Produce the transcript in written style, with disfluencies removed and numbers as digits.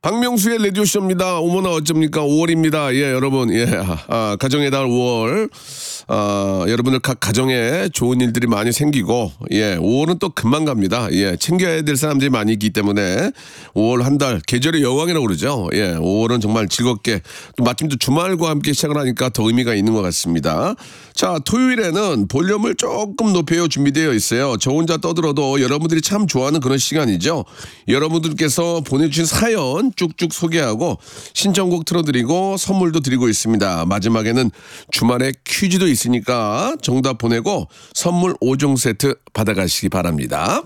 박명수의 라디오쇼입니다. 어머나 어쩝니까? 5월입니다. 예, 여러분. 예, 가정의 달 5월. 여러분들 각 가정에 좋은 일들이 많이 생기고, 예, 5월은 또 금방 갑니다. 예, 챙겨야 될 사람들이 많이 있기 때문에 5월 한 달, 계절의 여왕이라고 그러죠. 예, 5월은 정말 즐겁게, 또 마침 또 주말과 함께 시작을 하니까 더 의미가 있는 것 같습니다. 자, 토요일에는 볼륨을 조금 높여 준비되어 있어요. 저 혼자 떠들어도 여러분들이 참 좋아하는 그런 시간이죠. 여러분들께서 보내주신 사연 쭉쭉 소개하고 신청곡 틀어드리고 선물도 드리고 있습니다. 마지막에는 주말에 퀴즈도 있으니까 정답 보내고 선물 5종 세트 받아가시기 바랍니다.